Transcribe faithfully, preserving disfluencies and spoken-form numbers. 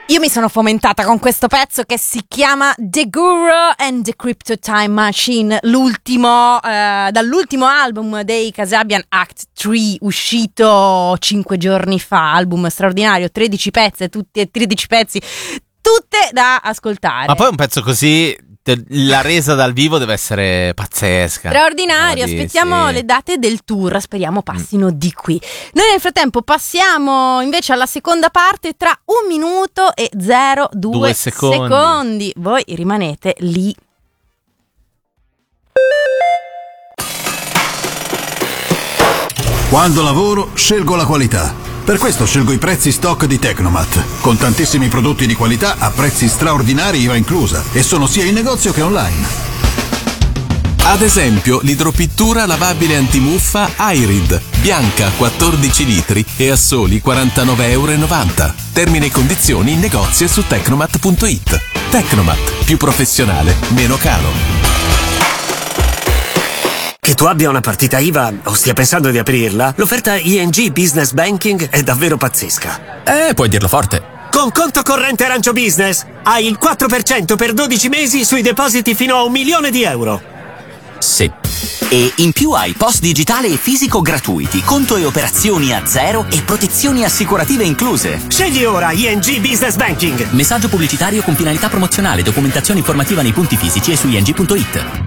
Io mi sono fomentata con questo pezzo che si chiama The Guru and the Crypto Time Machine, l'ultimo eh, dall'ultimo album dei Kasabian, Act tre, uscito cinque giorni fa, album straordinario, tredici pezzi, tutti tredici pezzi, tutte da ascoltare. Ma poi un pezzo così, la resa dal vivo deve essere pazzesca, straordinario. oh, Aspettiamo sì. le date del tour, speriamo passino mm. di qui. Noi nel frattempo passiamo invece alla seconda parte tra un minuto e zero due Due secondi. secondi. Voi rimanete lì. Quando lavoro scelgo la qualità. Per questo scelgo i prezzi stock di Tecnomat, con tantissimi prodotti di qualità a prezzi straordinari I V A inclusa, e sono sia in negozio che online. Ad esempio, l'idropittura lavabile antimuffa Irid, bianca quattordici litri e a soli quarantanove virgola novanta euro. Termine e condizioni in negozio e su tecnomat punto it. Tecnomat, più professionale, meno caro. Che tu abbia una partita I V A o stia pensando di aprirla, l'offerta I N G Business Banking è davvero pazzesca. Eh, puoi dirlo forte. Con conto corrente Arancio Business hai il quattro per cento per dodici mesi sui depositi fino a un milione di euro. Sì. E in più hai post digitale e fisico gratuiti, conto e operazioni a zero e protezioni assicurative incluse. Scegli ora I N G Business Banking. Messaggio pubblicitario con finalità promozionale, documentazione informativa nei punti fisici e su i n g punto it.